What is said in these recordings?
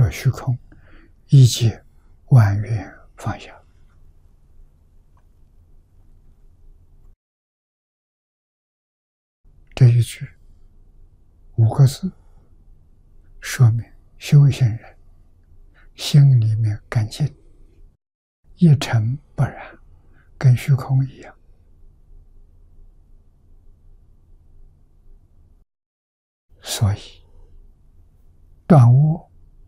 乐虚空，一切万缘放下。这一句5个字，说明修行人心里面干净，一尘不染，跟虚空一样。所以断我，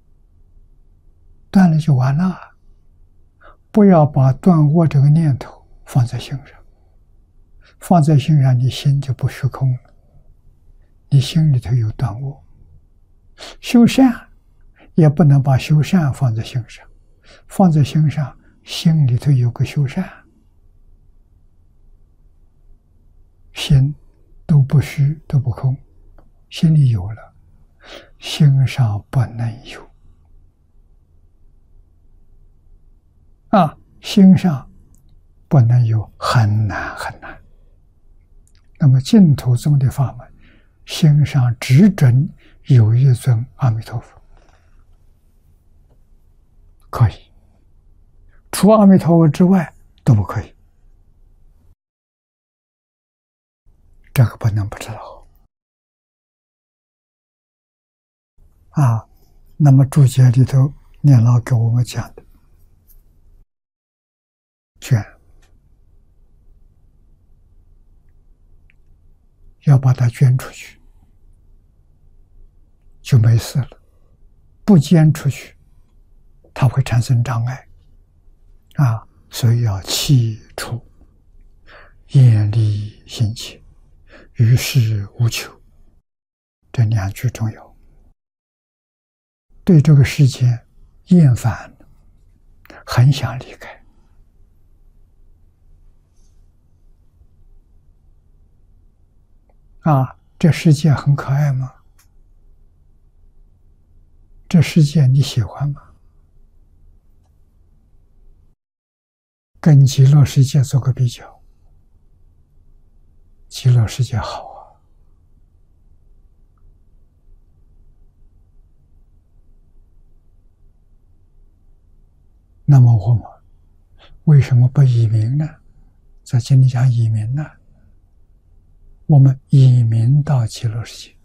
断了就完了，不要把断我这个念头放在心上，放在心上，你心就不虚空了。你心里头有断我，修善也不能把修善放在心上，放在心上，心里头有个修善，心都不虚都不空，心里有了，心上不能有心上不能有，很难很难。那么净土宗的法门，心上只准有一尊阿弥陀佛，可以，除阿弥陀佛之外都不可以。这个不能不知道那么注解里头念老给我们讲的，捐要把它捐出去就没事了，不捐出去它会产生障碍所以要气出，厌离心切，于事无求，这2句重要。对这个世界厌烦，很想离开这世界很可爱吗？这世界你喜欢吗？跟极乐世界做个比较，极乐世界好那么我们为什么不移民呢？在经里讲移民呢？我们移民到极乐世界，